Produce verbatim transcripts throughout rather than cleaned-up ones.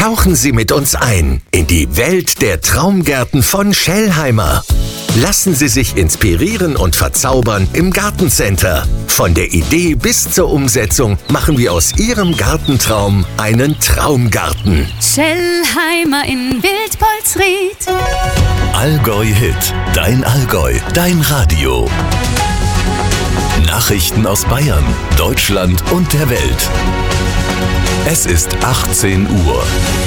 Tauchen Sie mit uns ein in die Welt der Traumgärten von Schellheimer. Lassen Sie sich inspirieren und verzaubern im Gartencenter. Von der Idee bis zur Umsetzung machen wir aus Ihrem Gartentraum einen Traumgarten. Schellheimer in Wildpolsried. Allgäu Hit, dein Allgäu, dein Radio. Nachrichten aus Bayern, Deutschland und der Welt. Es ist achtzehn Uhr.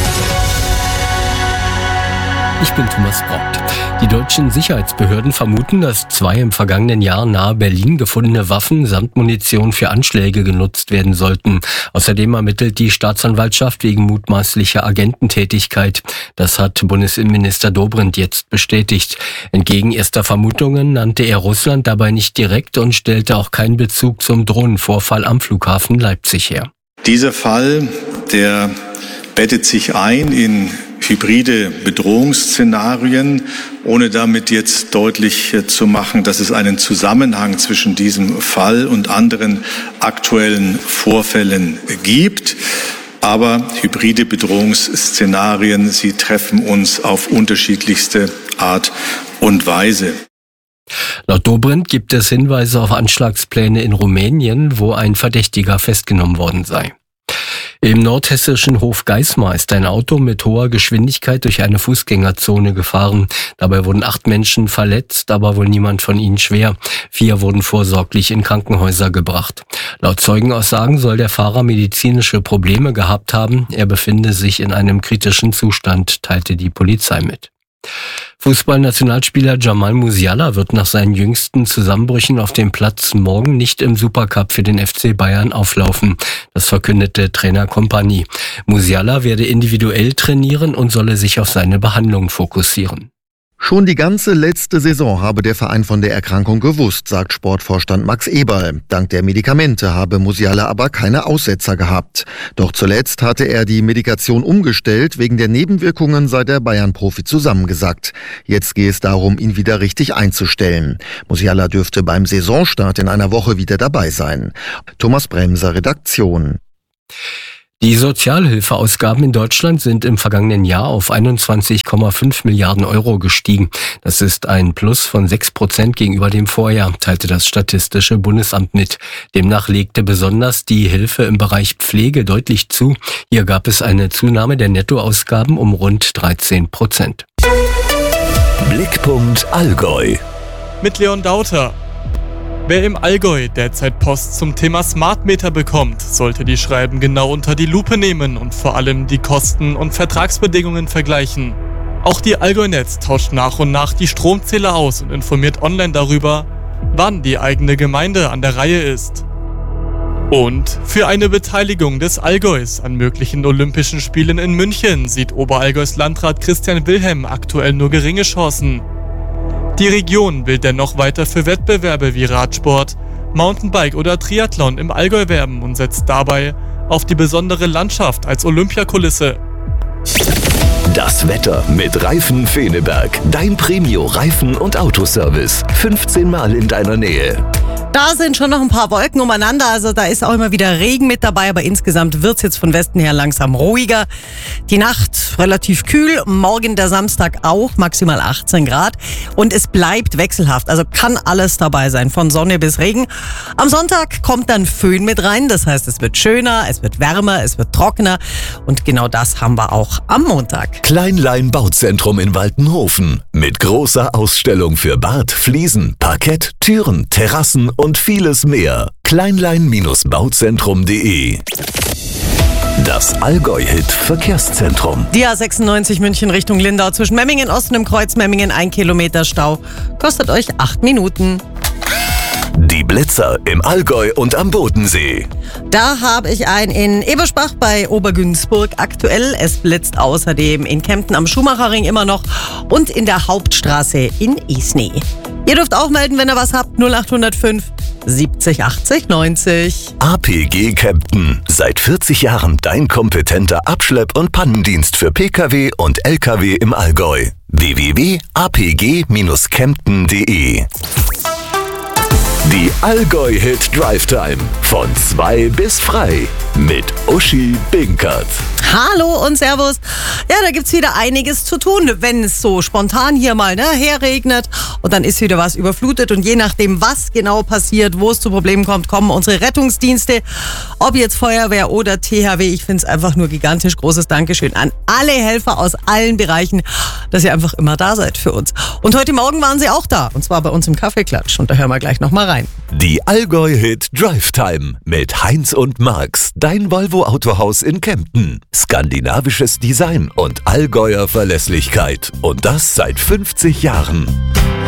Ich bin Thomas Braut. Die deutschen Sicherheitsbehörden vermuten, dass zwei im vergangenen Jahr nahe Berlin gefundene Waffen samt Munition für Anschläge genutzt werden sollten. Außerdem ermittelt die Staatsanwaltschaft wegen mutmaßlicher Agententätigkeit. Das hat Bundesinnenminister Dobrindt jetzt bestätigt. Entgegen erster Vermutungen nannte er Russland dabei nicht direkt und stellte auch keinen Bezug zum Drohnenvorfall am Flughafen Leipzig her. Dieser Fall, der bettet sich ein in hybride Bedrohungsszenarien, ohne damit jetzt deutlich zu machen, dass es einen Zusammenhang zwischen diesem Fall und anderen aktuellen Vorfällen gibt. Aber hybride Bedrohungsszenarien, sie treffen uns auf unterschiedlichste Art und Weise. Laut Dobrindt gibt es Hinweise auf Anschlagspläne in Rumänien, wo ein Verdächtiger festgenommen worden sei. Im nordhessischen Hofgeismar ist ein Auto mit hoher Geschwindigkeit durch eine Fußgängerzone gefahren. Dabei wurden acht Menschen verletzt, aber wohl niemand von ihnen schwer. Vier wurden vorsorglich in Krankenhäuser gebracht. Laut Zeugenaussagen soll der Fahrer medizinische Probleme gehabt haben. Er befinde sich in einem kritischen Zustand, teilte die Polizei mit. Fußballnationalspieler Jamal Musiala wird nach seinen jüngsten Zusammenbrüchen auf dem Platz morgen nicht im Supercup für den F C Bayern auflaufen. Das verkündete Trainer Kompany. Musiala werde individuell trainieren und solle sich auf seine Behandlung fokussieren. Schon die ganze letzte Saison habe der Verein von der Erkrankung gewusst, sagt Sportvorstand Max Eberl. Dank der Medikamente habe Musiala aber keine Aussetzer gehabt. Doch zuletzt hatte er die Medikation umgestellt. Wegen der Nebenwirkungen sei der Bayern-Profi zusammengesackt. Jetzt gehe es darum, ihn wieder richtig einzustellen. Musiala dürfte beim Saisonstart in einer Woche wieder dabei sein. Thomas Bremser, Redaktion. Die Sozialhilfeausgaben in Deutschland sind im vergangenen Jahr auf einundzwanzig Komma fünf Milliarden Euro gestiegen. Das ist ein Plus von sechs Prozent gegenüber dem Vorjahr, teilte das Statistische Bundesamt mit. Demnach legte besonders die Hilfe im Bereich Pflege deutlich zu. Hier gab es eine Zunahme der Nettoausgaben um rund dreizehn Prozent. Blickpunkt Allgäu. Mit Leon Dauter. Wer im Allgäu derzeit Post zum Thema Smart Meter bekommt, sollte die Schreiben genau unter die Lupe nehmen und vor allem die Kosten und Vertragsbedingungen vergleichen. Auch die Allgäu-Netz tauscht nach und nach die Stromzähler aus und informiert online darüber, wann die eigene Gemeinde an der Reihe ist. Und für eine Beteiligung des Allgäus an möglichen Olympischen Spielen in München sieht Oberallgäus Landrat Christian Wilhelm aktuell nur geringe Chancen. Die Region will dennoch weiter für Wettbewerbe wie Radsport, Mountainbike oder Triathlon im Allgäu werben und setzt dabei auf die besondere Landschaft als Olympiakulisse. Das Wetter mit Reifen Feneberg. Dein Premio-Reifen- und Autoservice. fünfzehn Mal in deiner Nähe. Da sind schon noch ein paar Wolken umeinander, also da ist auch immer wieder Regen mit dabei, aber insgesamt wird's jetzt von Westen her langsam ruhiger. Die Nacht relativ kühl, morgen der Samstag auch, maximal achtzehn Grad und es bleibt wechselhaft, also kann alles dabei sein, von Sonne bis Regen. Am Sonntag kommt dann Föhn mit rein, das heißt es wird schöner, es wird wärmer, es wird trockener und genau das haben wir auch am Montag. Kleinlein Bauzentrum in Waltenhofen mit großer Ausstellung für Bad, Fliesen, Parkett, Türen, Terrassen und vieles mehr. Kleinlein Bauzentrum punkt de. Das Allgäu-Hit-Verkehrszentrum. Die A sechsundneunzig München Richtung Lindau zwischen Memmingen Osten im Kreuz Memmingen, ein Kilometer Stau, kostet euch acht Minuten. Die Blitzer im Allgäu und am Bodensee. Da habe ich einen in Ebersbach bei Obergünzburg aktuell. Es blitzt außerdem in Kempten am Schumacherring immer noch und in der Hauptstraße in Isny. Ihr dürft auch melden, wenn ihr was habt. null acht null fünf siebzig achtzig neunzig. A P G Kempten. Seit vierzig Jahren dein kompetenter Abschlepp- und Pannendienst für Pkw und Lkw im Allgäu. w w w punkt a p g kempten punkt de. Die Allgäu Hit Drive Time. Von zwei bis frei. mit Uschi Binkert. Hallo und Servus. Ja, da gibt's wieder einiges zu tun, wenn es so spontan hier mal ne, herregnet und dann ist wieder was überflutet und je nachdem, was genau passiert, wo es zu Problemen kommt, kommen unsere Rettungsdienste, ob jetzt Feuerwehr oder T H W. Ich finde es einfach nur gigantisch. Großes Dankeschön an alle Helfer aus allen Bereichen, dass ihr einfach immer da seid für uns. Und heute Morgen waren sie auch da und zwar bei uns im Kaffeeklatsch und da hören wir gleich nochmal rein. Die Allgäu-Hit Drive Time mit Heinz und Max, dein Volvo-Autohaus in Kempten. Skandinavisches Design und Allgäuer Verlässlichkeit. Und das seit fünfzig Jahren.